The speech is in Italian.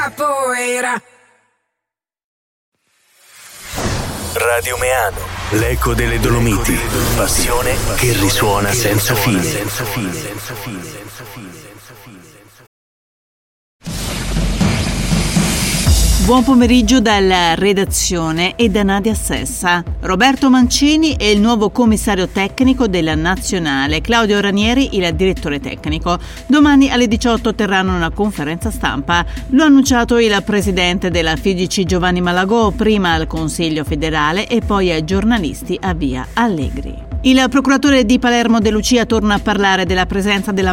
Capoeira. Radio Meano, l'eco delle Dolomiti, passione che risuona senza fine. Buon pomeriggio dalla redazione e da Nadia Sessa. Roberto Mancini è il nuovo commissario tecnico della Nazionale, Claudio Ranieri il direttore tecnico. Domani alle 18 terranno una conferenza stampa. Lo ha annunciato il presidente della FIGC Giovanni Malagò, prima al Consiglio federale e poi ai giornalisti a Via Allegri. Il procuratore di Palermo De Lucia torna a parlare della presenza della